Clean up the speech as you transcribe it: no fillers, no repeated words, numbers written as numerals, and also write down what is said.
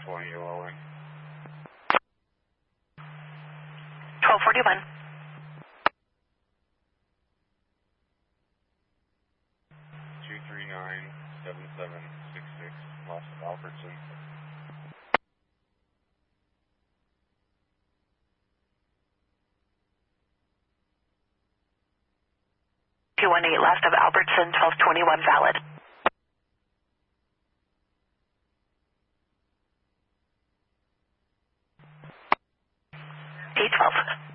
1220, you're low end. 1241. 239-7766, lost of Albertson. 218, last of Albertson, 1221, valid. 812.